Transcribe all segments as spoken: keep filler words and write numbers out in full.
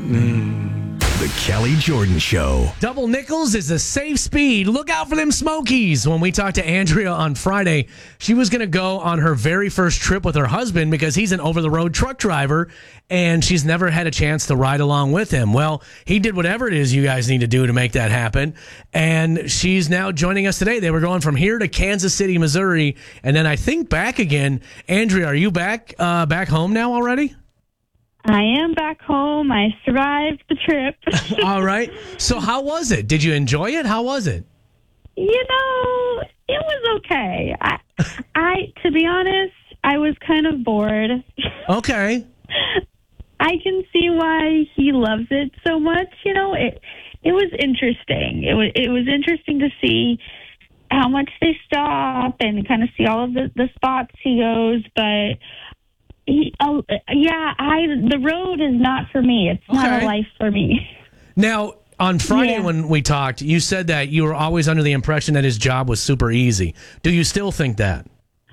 The Kelly Jordan Show. Double nickels is a safe speed. Look out for them Smokies. When we talked to Andrea on Friday, she was going to go on her very first trip with her husband because he's an over-the-road truck driver, and she's never had a chance to ride along with him. Well, he did whatever it is you guys need to do to make that happen, and she's now joining us today. They were going from here to Kansas City, Missouri, and then I think back again. Andrea, are you back uh, back home now already? I am back home. I survived the trip. All right. So how was it? Did you enjoy it? How was it? You know, it was okay. I, I, to be honest, I was kind of bored. Okay. I can see why he loves it so much. You know, it it was interesting. It was it was interesting to see how much they stop and kind of see all of the, the spots he goes, but. He, oh, yeah, I. The road is not for me. It's not Okay. a life for me. Now, on Friday Yeah. when we talked, you said that you were always under the impression that his job was super easy. Do you still think that?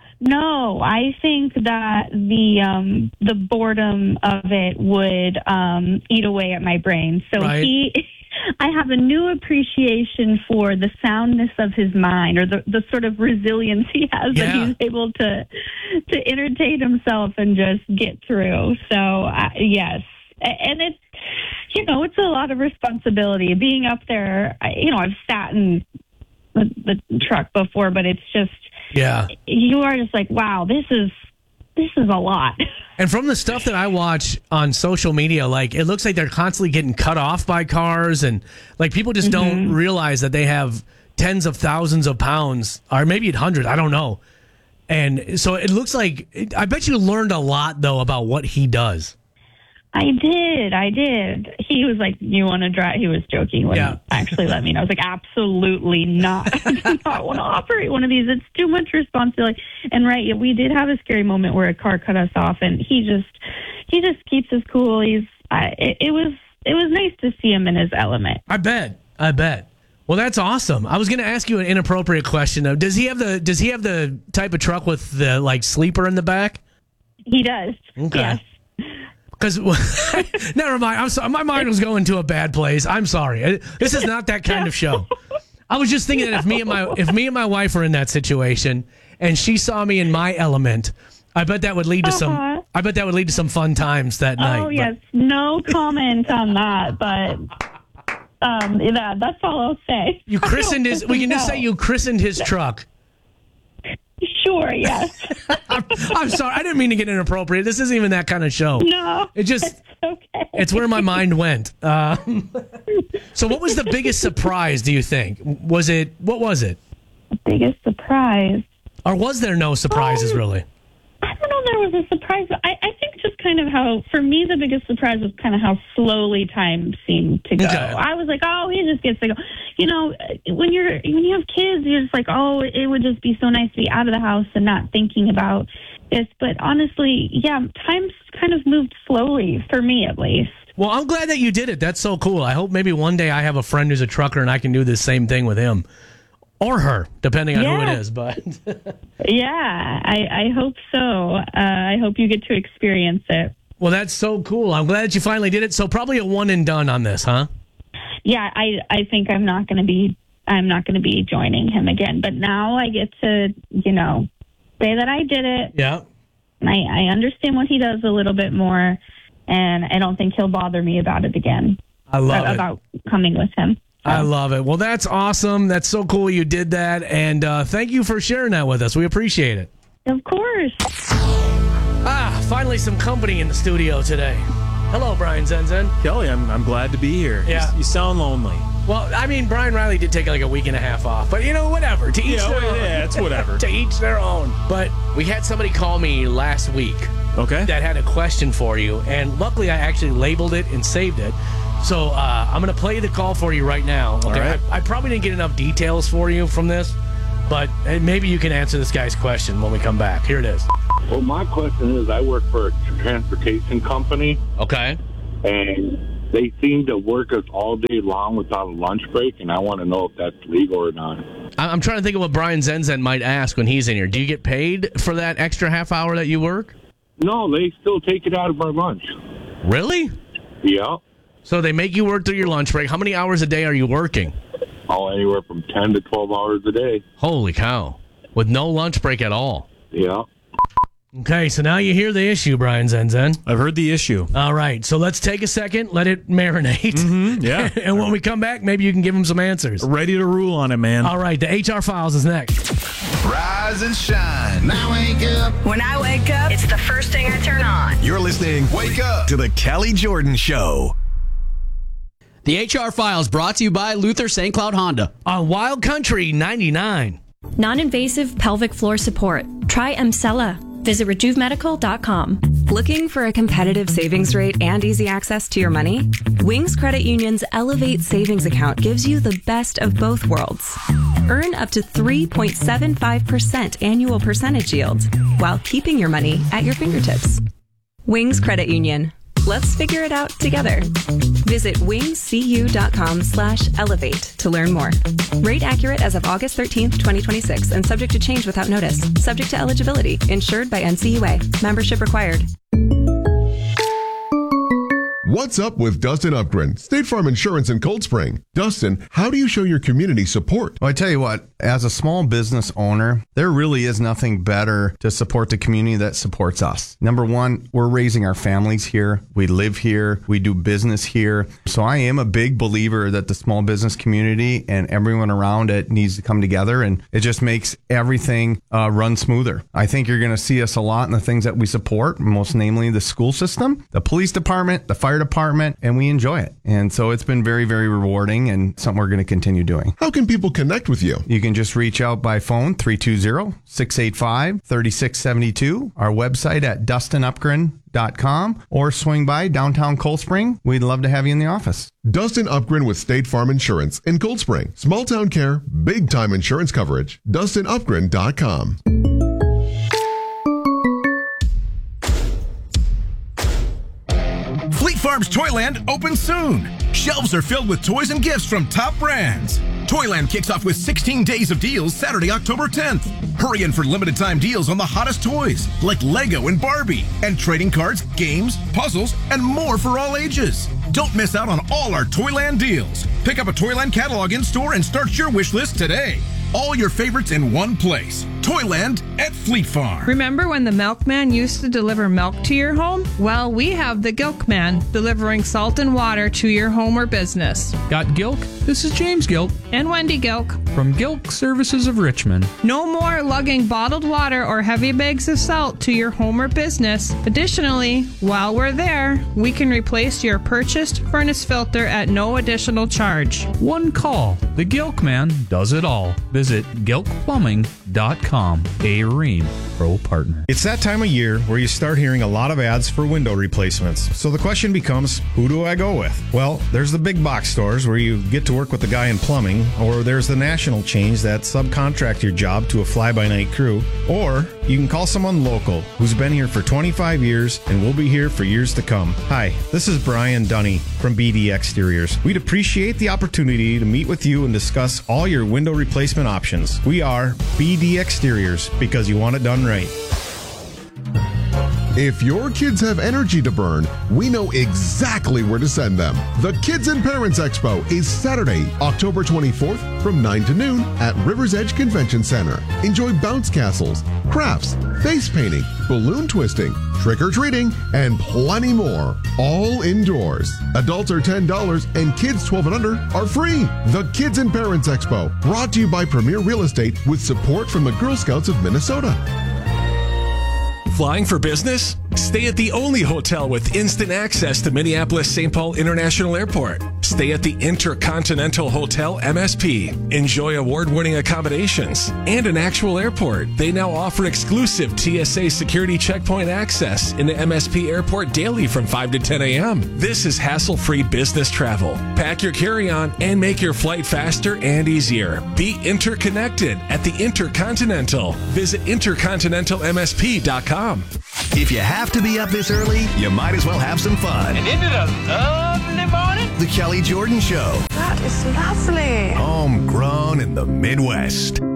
No, I think that the um, the boredom of it would um, eat away at my brain. So Right. he, I have a new appreciation for the soundness of his mind, or the, the sort of resilience he has Yeah. that he's able to to entertain himself and just get through. So uh, yes, A- and it's you know it's a lot of responsibility being up there. I, you know, I've sat in the, the truck before, but it's just. Yeah. You are just like, wow, this is this is a lot. And from the stuff that I watch on social media, like it looks like they're constantly getting cut off by cars, and like people just Mm-hmm. don't realize that they have tens of thousands of pounds, or maybe hundreds. I don't know. And so it looks like I bet you learned a lot though about what he does. I did, I did. He was like, "You want to drive?" He was joking when Yeah. he actually let me know. I was like, "Absolutely not! I do not want to operate one of these. It's too much responsibility." And right, yeah, we did have a scary moment where a car cut us off, and he just he just keeps us cool. He's I, it, it was it was nice to see him in his element. I bet. I bet. Well, that's awesome. I was going to ask you an inappropriate question though. Does he have the Does he have the type of truck with the like sleeper in the back? He does. Okay. Yes. Because never mind. I'm sorry. My mind was going to a bad place. I'm sorry. This is not that kind of show. I was just thinking that if me and my if me and my wife were in that situation and she saw me in my element, I bet that would lead to some. Uh-huh. I bet that would lead to some fun times that night. Oh, But- yes. No comment on that, but um, yeah, that's all I'll say. You christened his. We can just No. say you christened his truck. Sure, yes. I'm, I'm sorry. I didn't mean to get inappropriate. This isn't even that kind of show. No, It just. it's okay. It's where my mind went. Um, so, what was the biggest surprise? Do you think? Was it what was it, Biggest surprise. or was there no surprises Um, really? I don't know if there was a surprise. I, I think just kind of how, for me, the biggest surprise was kind of how slowly time seemed to go. Okay. I was like, oh, he just gets to go. You know, when you're when you have kids, you're just like, oh, it would just be so nice to be out of the house and not thinking about this. But honestly, yeah, time's kind of moved slowly, for me at least. Well, I'm glad that you did it. That's so cool. I hope maybe one day I have a friend who's a trucker and I can do the same thing with him or her, depending on who Yeah. it is. But Yeah, I, I hope so. Uh, I hope you get to experience it. well, that's so cool. I'm glad that you finally did it. So probably a one and done on this, huh? Yeah, I I think I'm not going to be I'm not going to be joining him again. But now I get to, you know, say that I did it. Yeah. I, I understand what he does a little bit more, and I don't think he'll bother me about it again. I love uh, it. About coming with him. I love it. Well, that's awesome. That's so cool you did that. And uh, thank you for sharing that with us. We appreciate it. Of course. Ah, finally some company in the studio today. Hello, Brian Zenzen. Kelly, I'm I'm glad to be here. Yeah. You, you sound lonely. Well, I mean, Brian Riley did take like a week and a half off, but you know, whatever. To each Yeah, their well, own. yeah, it's whatever. To each their own. But we had somebody call me last week Okay. that had a question for you, and luckily I actually labeled it and saved it. So uh, I'm going to play the call for you right now. Okay? All right. I, I probably didn't get enough details for you from this, but uh, maybe you can answer this guy's question when we come back. Here it is. Well, my question is, I work for a transportation company, Okay. and they seem to work us all day long without a lunch break, and I want to know if that's legal or not. I- I'm trying to think of what Brian Zenzen might ask when he's in here. Do you get paid for that extra half hour that you work? No, they still take it out of our lunch. Really? Yeah. So they make you work through your lunch break. How many hours a day are you working? Oh, anywhere from ten to twelve hours a day. Holy cow. With no lunch break at all. Yeah. Okay, so now you hear the issue, Brian Zenzen. I've heard the issue. All right, so let's take a second, let it marinate. Mm-hmm, yeah. And when we come back, maybe you can give him some answers. Ready to rule on it, man. All right, the H R Files is next. Rise and shine. Now wake up. When I wake up, it's the first thing I turn on. You're listening Wake Up to the Kelly Jordan Show. The H R Files brought to you by Luther Saint Cloud Honda. On Wild Country ninety-nine. Non-invasive pelvic floor support. Try Emsella. Visit rejuve medical dot com. Looking for a competitive savings rate and easy access to your money? Wings Credit Union's Elevate Savings Account gives you the best of both worlds. Earn up to three point seven five percent annual percentage yield while keeping your money at your fingertips. Wings Credit Union. Let's figure it out together. Visit wingscu.com slash elevate to learn more. Rate accurate as of August thirteenth, twenty twenty-six, and subject to change without notice. Subject to eligibility. Insured by N C U A. Membership required. What's up with Dustin Upgren, State Farm Insurance in Cold Spring? Dustin, how do you show your community support? Well, I tell you what, as a small business owner, there really is nothing better to support the community that supports us. Number one, we're raising our families here. We live here. We do business here. So I am a big believer that the small business community and everyone around it needs to come together, and it just makes everything uh, run smoother. I think you're going to see us a lot in the things that we support, most namely the school system, the police department, the fire department, and we enjoy it. And so it's been very, very rewarding and something we're going to continue doing. How can people connect with you? You can just reach out by phone, three two zero, six eight five, three six seven two, our website at dustin upgren dot com, or swing by downtown Cold Spring. We'd love to have you in the office. Dustin Upgren with State Farm Insurance in Cold Spring. Small town care, big time insurance coverage. dustin upgren dot com. Fleet Farm's Toyland opens soon. Shelves are filled with toys and gifts from top brands. Toyland kicks off with sixteen days of deals Saturday, October tenth. Hurry in for limited time deals on the hottest toys like Lego and Barbie, and trading cards, games, puzzles, and more for all ages. Don't miss out on all our Toyland deals. Pick up a Toyland catalog in store and start your wish list today. All your favorites in one place. Toyland at Fleet Farm. Remember when the milkman used to deliver milk to your home? Well, we have the Gilkman, delivering salt and water to your home or business. Got Gilk? This is James Gilk. And Wendy Gilk. From Gilk Services of Richmond. No more lugging bottled water or heavy bags of salt to your home or business. Additionally, while we're there, we can replace your purchased furnace filter at no additional charge. One call. The Gilkman does it all. Visit gilk plumbing dot com, a Rheem Pro partner. It's that time of year where you start hearing a lot of ads for window replacements. So the question becomes, who do I go with? Well, there's the big box stores where you get to work with the guy in plumbing, or there's the national chains that subcontract your job to a fly-by-night crew, or you can call someone local who's been here for twenty-five years and will be here for years to come. Hi, this is Brian Dunny from B D Exteriors. We'd appreciate the opportunity to meet with you and discuss all your window replacement options. We are B D Exteriors, because you want it done right. If your kids have energy to burn, we know exactly where to send them. The Kids and Parents Expo is Saturday, October twenty-fourth from nine to noon at River's Edge Convention Center. Enjoy bounce castles, crafts, face painting, balloon twisting, trick-or-treating, and plenty more. All indoors. Adults are ten dollars and kids twelve and under are free. The Kids and Parents Expo, brought to you by Premier Real Estate with support from the Girl Scouts of Minnesota. Flying for business? Stay at the only hotel with instant access to Minneapolis Saint Paul International Airport. Stay at the Intercontinental Hotel M S P. Enjoy award-winning accommodations and an actual airport. They now offer exclusive T S A security checkpoint access in the M S P airport daily from five to ten a.m. This is hassle-free business travel. Pack your carry-on and make your flight faster and easier. Be interconnected at the Intercontinental. Visit intercontinental m s p dot com. If you have to be up this early, you might as well have some fun. And isn't it a lovely morning? The Kelly Jordan Show. That is lovely. Homegrown in the Midwest.